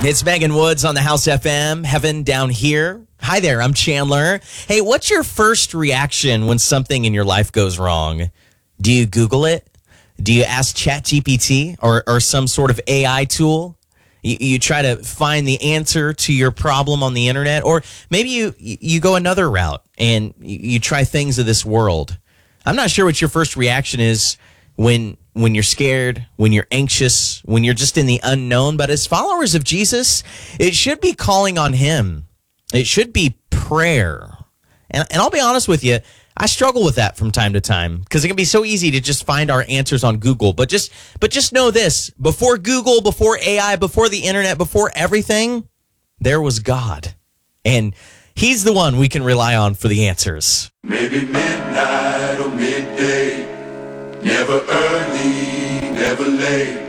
It's Megan Woods on the House FM, Heaven Down Here. Hi there, I'm Chandler. Hey, what's your first reaction when something in your life goes wrong? Do you Google it? Do you ask ChatGPT or some sort of AI tool? You try to find the answer to your problem on the internet? Or maybe you go another route and you try things of this world. I'm not sure what your first reaction is when you're scared, when you're anxious, when you're just in the unknown. But as followers of Jesus, it should be calling on him. It should be prayer. And I'll be honest with you, I struggle with that from time to time because it can be so easy to just find our answers on Google. But just know this, before Google, before AI, before the internet, before everything, there was God. And he's the one we can rely on for the answers. Maybe midnight or midday, never early, never late.